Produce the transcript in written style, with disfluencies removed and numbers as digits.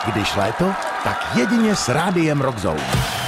Když léto, tak jedině s rádiem Rock Zone.